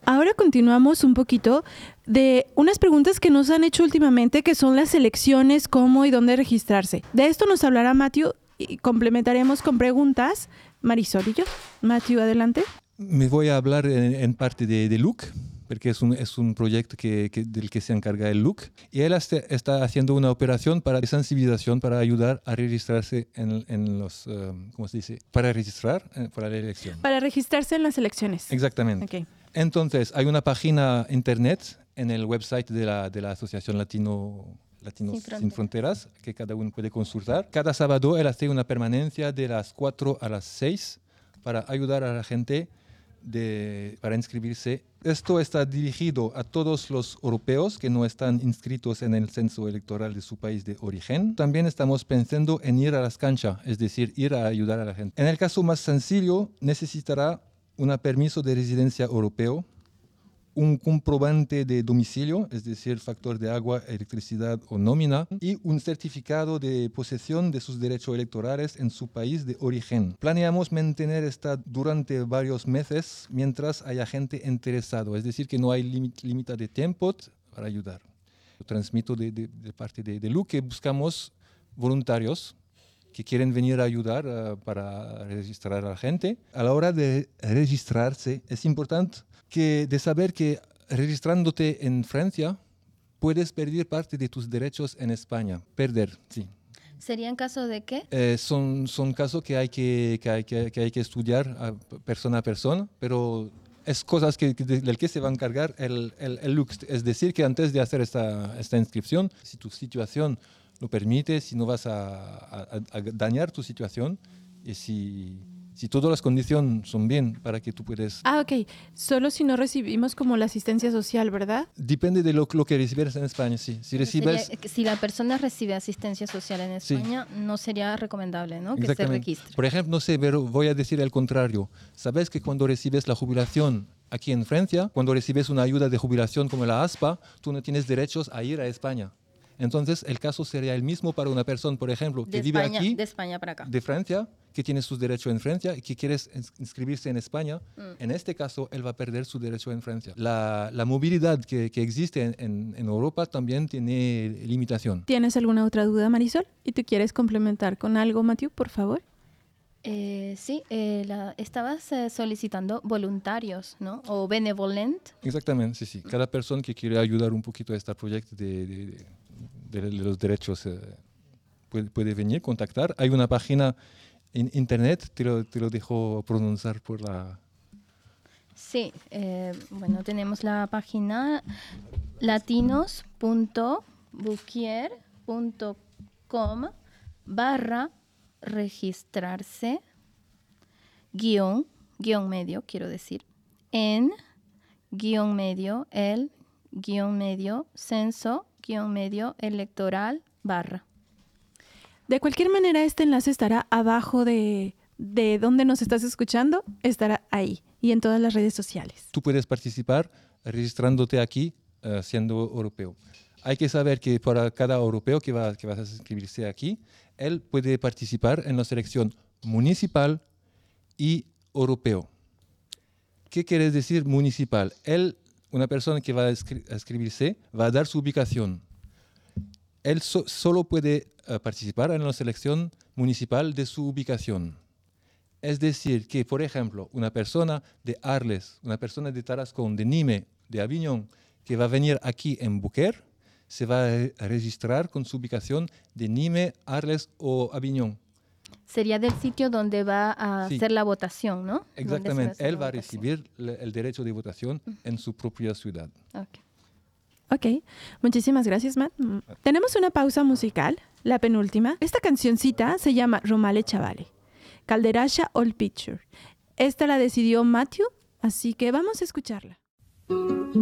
Ahora continuamos un poquito de unas preguntas que nos han hecho últimamente, que son las elecciones, cómo y dónde registrarse. De esto nos hablará Matthew y complementaremos con preguntas Marisol y yo. Matthew, adelante. Me voy a hablar en parte de Luc, porque es un proyecto del que se encarga el Luc. Y él está haciendo una operación de sensibilización para ayudar a registrarse en los, ¿cómo se dice? Para registrar para la elección. Para registrarse en las elecciones. Exactamente. Okay. Entonces, hay una página internet en el website de la Asociación Latinos Sin Fronteras que cada uno puede consultar. Cada sábado él hace una permanencia de las 4 a las 6 para ayudar a la gente para inscribirse. Esto está dirigido a todos los europeos que no están inscritos en el censo electoral de su país de origen. También estamos pensando en ir a las canchas, es decir, ir a ayudar a la gente. En el caso más sencillo, necesitará un permiso de residencia europeo, un comprobante de domicilio, es decir, factor de agua, electricidad o nómina, y un certificado de posesión de sus derechos electorales en su país de origen. Planeamos mantener esta durante varios meses mientras haya gente interesado, es decir, que no hay límite de tiempo para ayudar. Transmito de parte de Luc que buscamos voluntarios que quieren venir a ayudar para registrar a la gente. A la hora de registrarse, es importante de saber que registrándote en Francia, puedes perder parte de tus derechos en España. Perder, sí. ¿Sería en caso de qué? Son casos que hay que estudiar persona a persona, pero es cosas del que se va a encargar el Luc. Es decir, que antes de hacer esta inscripción, si tu situación lo permite, si no vas a dañar tu situación y si todas las condiciones son bien para que tú puedas... Ok. Solo si no recibimos como la asistencia social, ¿verdad? Depende de lo que recibes en España, sí. Si la persona recibe asistencia social en España, sí, no sería recomendable, ¿no?, que se registre. Por ejemplo, no sé, pero voy a decir el contrario. ¿Sabes que cuando recibes la jubilación aquí en Francia, cuando recibes una ayuda de jubilación como la ASPA, tú no tienes derechos a ir a España? Entonces, el caso sería el mismo para una persona, por ejemplo, que vive aquí, de España para acá, de Francia, que tiene sus derechos en Francia y que quiere inscribirse en España. En este caso, él va a perder su derecho en Francia. La movilidad que existe en Europa también tiene limitación. ¿Tienes alguna otra duda, Marisol? ¿Y tú quieres complementar con algo, Matthew, por favor? Sí, estabas solicitando voluntarios, ¿no? O benevolent. Exactamente, sí. Cada persona que quiere ayudar un poquito a este proyecto de los derechos puede venir, contactar. Hay una página en internet, te lo dejo pronunciar por la... Sí, bueno, tenemos la página latinos.bookier.com/registrarse guión medio, quiero decir, en guión medio, el guión medio, censo guión medio, electoral, /. De cualquier manera, este enlace estará abajo de donde nos estás escuchando, estará ahí y en todas las redes sociales. Tú puedes participar registrándote aquí siendo europeo. Hay que saber que para cada europeo que va a inscribirse aquí, él puede participar en la selección municipal y europeo. ¿Qué quiere decir municipal? Una persona que va a inscribirse va a dar su ubicación. Él solo puede participar en la selección municipal de su ubicación. Es decir, que, por ejemplo, una persona de Arles, una persona de Tarascón, de Nîmes, de Avignon, que va a venir aquí en Beaucaire, se va a registrar con su ubicación de Nîmes, Arles o Avignon. Sería del sitio donde va a hacer la votación, ¿no? Exactamente. Él va a recibir el derecho de votación en su propia ciudad. Ok, muchísimas gracias, Matt. Tenemos una pausa musical, la penúltima. Esta cancioncita se llama Romale Chavale, Calderasha All Picture. Esta la decidió Matthew, así que vamos a escucharla.